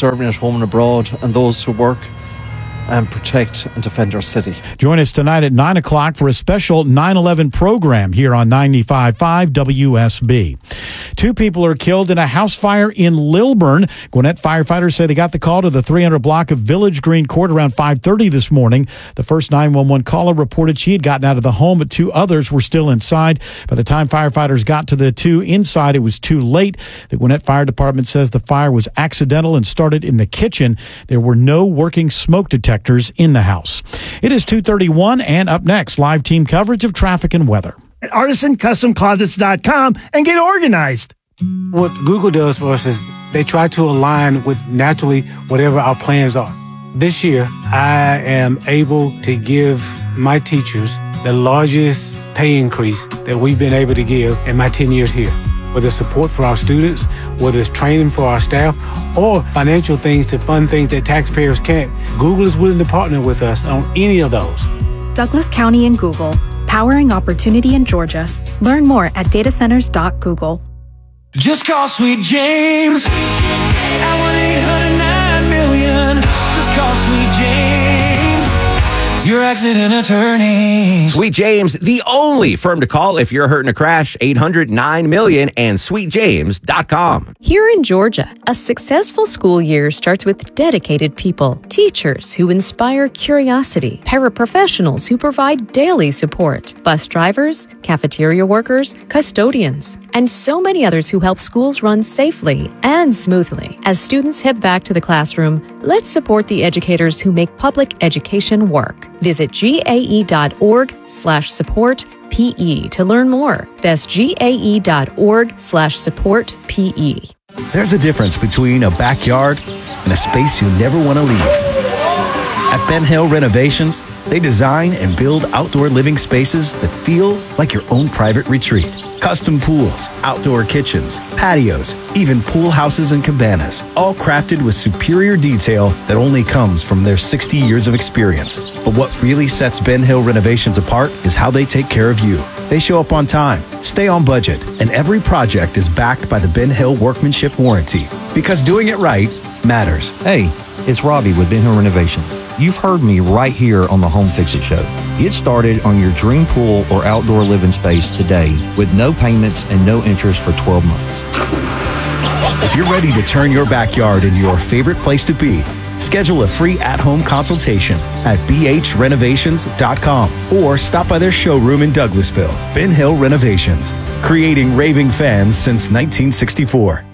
serving at home and abroad, and those who work and protect and defend our city. Join us tonight at 9 o'clock for a special 9/11 program here on 95.5 WSB. 2 people are killed in a house fire in Lilburn. Gwinnett firefighters say they got the call to the 300 block of Village Green Court around 5:30 this morning. The first 911 caller reported she had gotten out of the home, but 2 others were still inside. By the time firefighters got to the 2 inside, it was too late. The Gwinnett Fire Department says the fire was accidental and started in the kitchen. There were no working smoke detectors in the house. It is 2:31, and up next, live team coverage of traffic and weather. At ArtisanCustomClosets.com and get organized. What Google does for us is they try to align with naturally whatever our plans are. This year, I am able to give my teachers the largest pay increase that we've been able to give in my 10 years here. Whether it's support for our students, whether it's training for our staff, or financial things to fund things that taxpayers can't, Google is willing to partner with us on any of those. Douglas County and Google, powering opportunity in Georgia. Learn more at datacenters.google. Just call Sweet James at 1-800-9-million. Just call Sweet James, your accident attorney. Sweet James, the only firm to call if you're hurt in a crash. 800-9-million and sweetjames.com. Here in Georgia, a successful school year starts with dedicated people, teachers who inspire curiosity, paraprofessionals who provide daily support, bus drivers, cafeteria workers, custodians, and so many others who help schools run safely and smoothly. As students head back to the classroom, let's support the educators who make public education work. Visit gae.org/support-PE to learn more. That's gae.org/support-PE. There's a difference between a backyard and a space you never want to leave. At Ben Hill Renovations, they design and build outdoor living spaces that feel like your own private retreat. Custom pools, outdoor kitchens, patios, even pool houses and cabanas, all crafted with superior detail that only comes from their 60 years of experience. But what really sets Ben Hill Renovations apart is how they take care of you. They show up on time, stay on budget, and every project is backed by the Ben Hill Workmanship Warranty. Because doing it right matters. Hey, it's Robbie with Ben Hill Renovations. You've heard me right here on the Home Fix It Show. Get started on your dream pool or outdoor living space today with no payments and no interest for 12 months. If you're ready to turn your backyard into your favorite place to be, schedule a free at-home consultation at bhrenovations.com or stop by their showroom in Douglasville. Ben Hill Renovations, creating raving fans since 1964.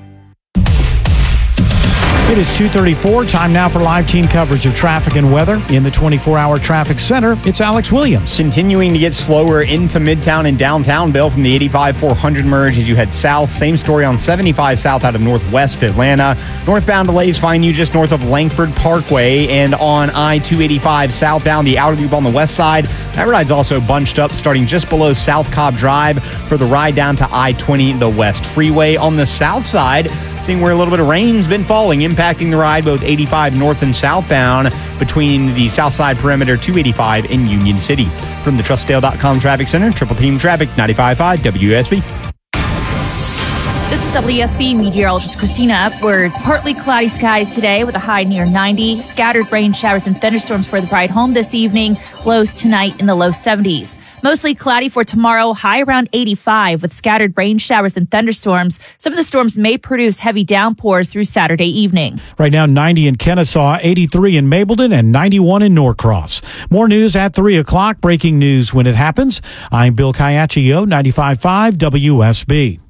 It is 2:34. Time now for live team coverage of traffic and weather. In the 24-hour traffic center, it's Alex Williams. Continuing to get slower into Midtown and downtown, Bill, from the 85-400 merge as you head south. Same story on 75 south out of northwest Atlanta. Northbound delays find you just north of Langford Parkway, and on I-285 southbound, the outer loop on the west side. That ride's also bunched up starting just below South Cobb Drive for the ride down to I-20, the West Freeway. On the south side, seeing where a little bit of rain's been falling, impacting the ride both 85 north and southbound between the south side perimeter 285 in Union City. From the TrustDale.com Traffic Center, Triple Team Traffic, 95.5 WSB. This is WSB meteorologist Christina Upwards. Partly cloudy skies today with a high near 90. Scattered rain showers and thunderstorms for the ride home this evening. Lows tonight in the low 70s. Mostly cloudy for tomorrow, high around 85 with scattered rain showers and thunderstorms. Some of the storms may produce heavy downpours through Saturday evening. Right now, 90 in Kennesaw, 83 in Mableton, and 91 in Norcross. More news at 3 o'clock. Breaking news when it happens. I'm Bill Caiaccio, 95.5 WSB.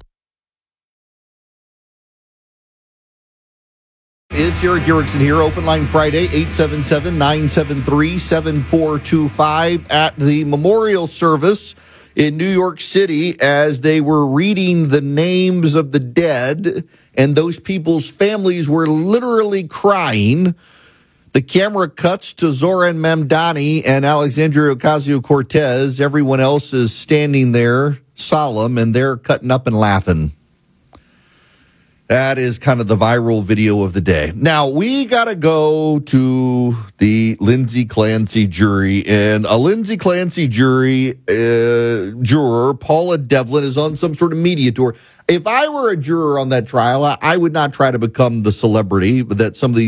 It's Eric Erickson here. Open line Friday, 877-973-7425 at the memorial service in New York City as they were reading the names of the dead, and those people's families were literally crying. The camera cuts to Zoran Mamdani and Alexandria Ocasio-Cortez. Everyone else is standing there solemn, and they're cutting up and laughing. That is kind of the viral video of the day. Now, we got to go to the Lindsay Clancy jury. And a Lindsay Clancy juror, Paula Devlin, is on some sort of media tour. If I were a juror on that trial, I would not try to become the celebrity that some of these